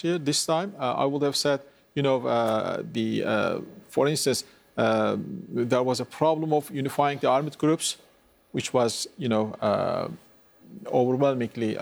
last year, this time, I would have said, for instance, there was a problem of unifying the armed groups, which was, overwhelmingly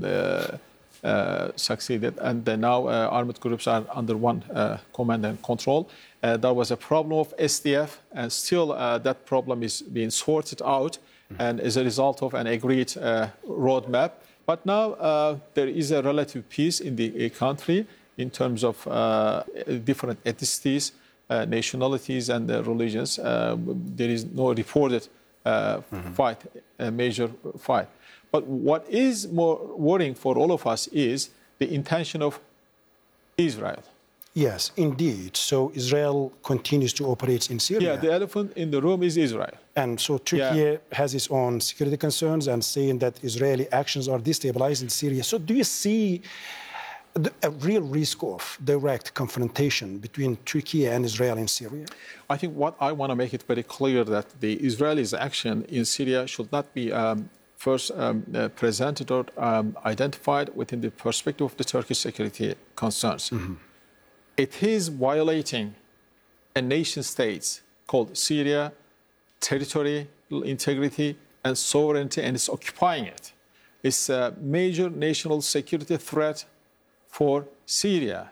succeeded, and now armed groups are under one command and control. There was a problem of SDF, and still that problem is being sorted out, and as a result of an agreed roadmap. But now there is a relative peace in the country in terms of different ethnicities, nationalities, and religions. There is no reported fight, a major fight. But what is more worrying for all of us is the intention of Israel. Yes, indeed. So Israel continues to operate in Syria. Yeah, the elephant in the room is Israel. And so Turkey has its own security concerns and saying that Israeli actions are destabilizing Syria. So do you see a real risk of direct confrontation between Turkey and Israel in Syria? I think what I want to make it very clear that the Israelis' action in Syria should not be first presented or identified within the perspective of the Turkish security concerns. Mm-hmm. It is violating a nation state called Syria, territorial integrity and sovereignty, and it's occupying it. It's a major national security threat for Syria.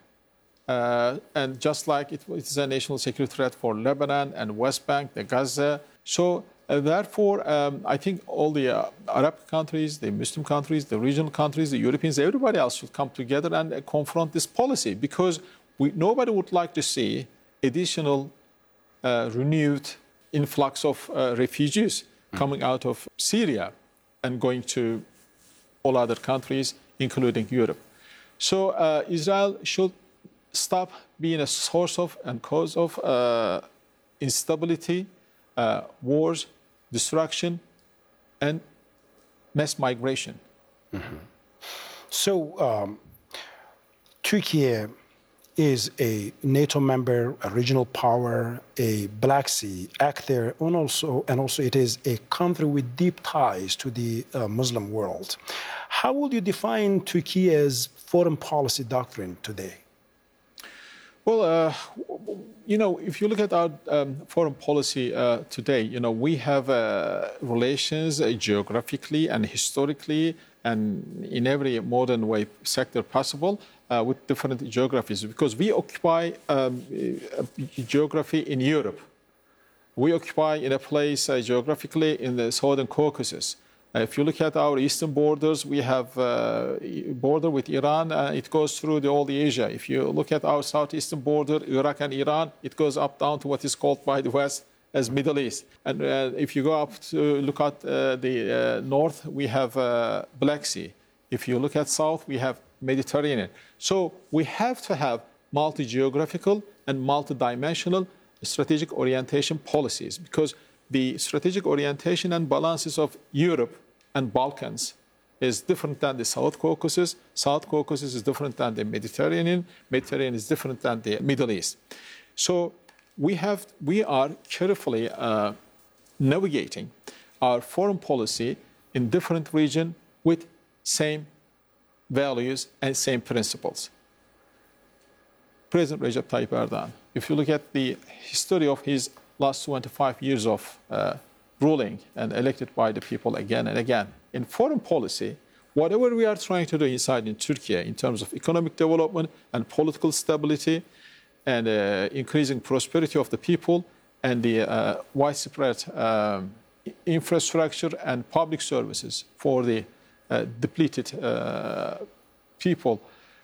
And just like it is a national security threat for Lebanon and West Bank, the Gaza. So therefore, I think all the Arab countries, the Muslim countries, the regional countries, the Europeans, everybody else should come together and confront this policy, because nobody would like to see additional renewed influx of refugees coming out of Syria and going to all other countries, including Europe. So Israel should stop being a source of and cause of instability, wars, destruction, and mass migration. Mm-hmm. So Turkey is a NATO member, a regional power, a Black Sea actor, and also it is a country with deep ties to the Muslim world. How would you define Turkey's foreign policy doctrine today? Well, if you look at our foreign policy today, we have relations geographically and historically and in every modern way sector possible with different geographies, because we occupy geography in Europe. We occupy in a place geographically in the Southern Caucasus. If you look at our eastern borders, we have a border with Iran. It goes through all the Asia. If you look at our southeastern border, Iraq and Iran, it goes up down to what is called by the West as Middle East. And if you go up to look at the north, we have Black Sea. If you look at south, we have Mediterranean. So we have to have multi-geographical and multi-dimensional strategic orientation policies, because the strategic orientation and balances of Europe and Balkans is different than the South Caucasus. South Caucasus is different than the Mediterranean. Mediterranean is different than the Middle East. So we are carefully navigating our foreign policy in different regions with same values and same principles. President Recep Tayyip Erdogan, if you look at the history of his last 25 years of ruling and elected by the people again and again, in foreign policy, whatever we are trying to do inside in Turkey in terms of economic development and political stability and increasing prosperity of the people and the widespread infrastructure and public services for the depleted people,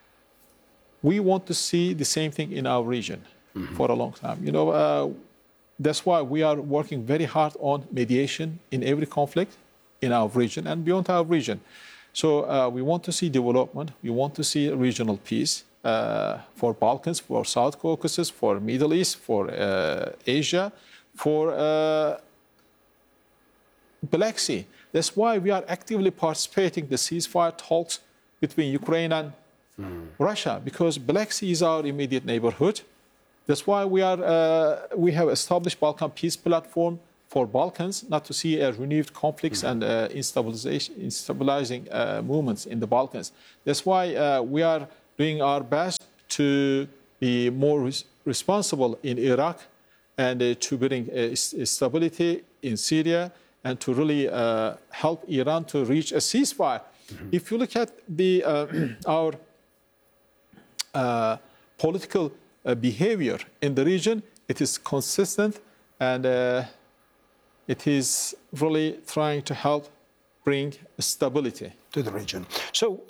we want to see the same thing in our region for a long time. That's why we are working very hard on mediation in every conflict in our region and beyond our region. So we want to see development. We want to see regional peace for Balkans, for South Caucasus, for Middle East, for Asia, for Black Sea. That's why we are actively participating in the ceasefire talks between Ukraine and Russia, because Black Sea is our immediate neighborhood. That's why we have established Balkan Peace Platform for Balkans, not to see renewed conflicts and instabilizing movements in the Balkans. That's why we are doing our best to be more responsible in Iraq and to bring stability in Syria and to really help Iran to reach a ceasefire. If you look at our political behavior in the region, it is consistent and it is really trying to help bring stability to the region. So,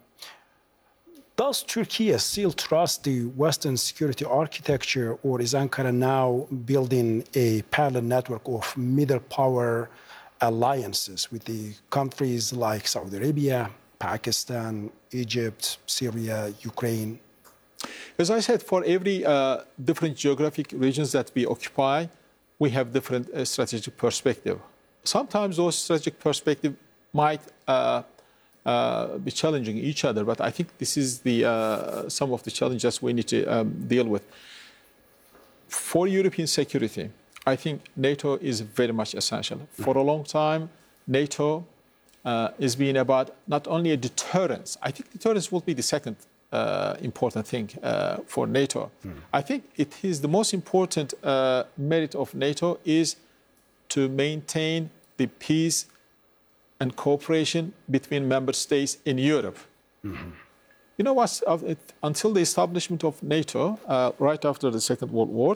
does Turkey still trust the Western security architecture, or is Ankara now building a parallel network of middle power alliances with the countries like Saudi Arabia, Pakistan, Egypt, Syria, Ukraine? As I said, for every different geographic regions that we occupy, we have different strategic perspective. Sometimes those strategic perspectives might be challenging each other, but I think this is some of the challenges we need to deal with. For European security, I think NATO is very much essential. For a long time, NATO has been about not only a deterrence. I think deterrence will be the second important thing for NATO. I think it is the most important merit of NATO is to maintain the peace and cooperation between member states in Europe. You know what? Until the establishment of NATO, right after the Second World War,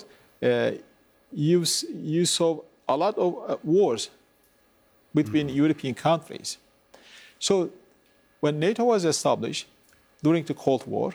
you saw a lot of wars between European countries. So when NATO was established during the Cold War,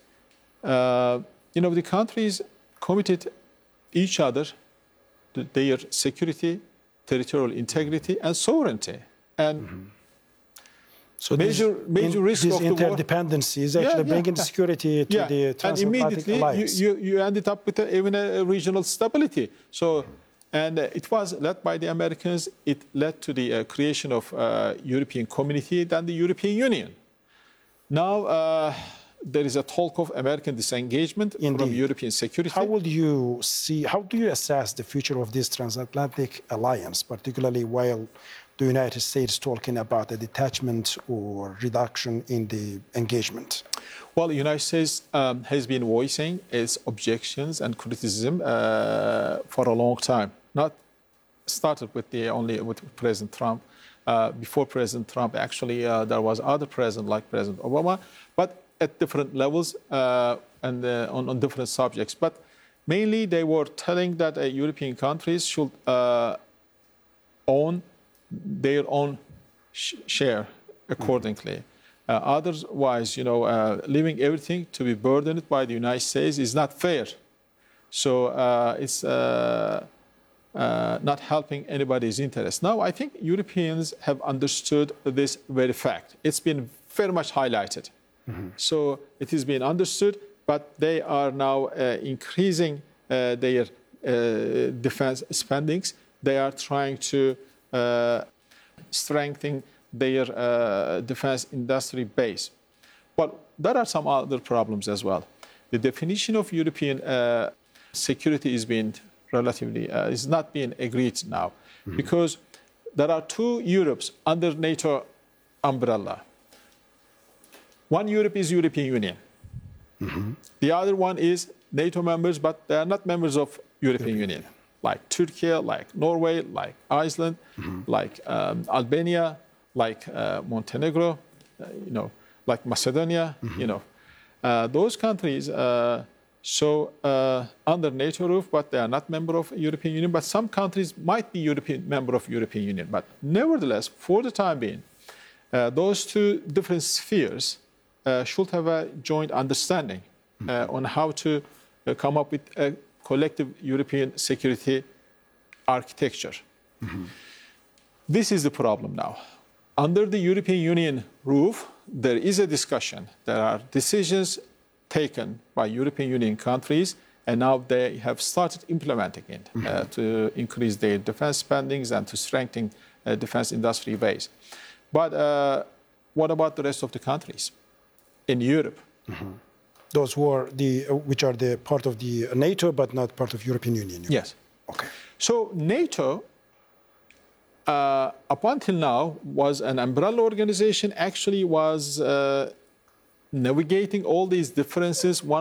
the countries committed each other to their security, territorial integrity, and sovereignty. And so major risk of the war. Interdependency is actually bringing security to the transatlantic alliance. And immediately you ended up with even a regional stability. So, and it was led by the Americans. It led to the creation of European community, then the European Union. Now there is a talk of American disengagement from European security. How do you assess the future of this transatlantic alliance, particularly while the United States talking about a detachment or reduction in the engagement? Well, the United States has been voicing its objections and criticism for a long time. Not started with with President Trump. Before President Trump, actually, there was other president like President Obama, but at different levels and on different subjects. But mainly, they were telling that European countries should own their own share accordingly. Otherwise, leaving everything to be burdened by the United States is not fair. So it's not helping anybody's interest. Now, I think Europeans have understood this very fact. It's been very much highlighted. So it has been understood, but they are now increasing their defense spendings. They are trying to strengthen their defense industry base. But there are some other problems as well. The definition of European security is being relatively is not being agreed now, because there are two Europes under NATO umbrella. One Europe is European Union. The other one is NATO members, but they are not members of European Union, like Turkey, like Norway, like Iceland, like Albania, like Montenegro, like Macedonia. Those countries under NATO roof, but they are not member of European Union. But some countries might be member of European Union. But nevertheless, for the time being, those two different spheres should have a joint understanding on how to come up with a collective European security architecture. This is the problem now. Under the European Union roof, there is a discussion. There are decisions taken by European Union countries, and now they have started implementing it to increase their defense spendings and to strengthen defense industry base. But what about the rest of the countries in Europe? Those which are the part of the NATO, but not part of European Union. Yes. Okay. So NATO, up until now, was an umbrella organization. Actually, was navigating all these differences, one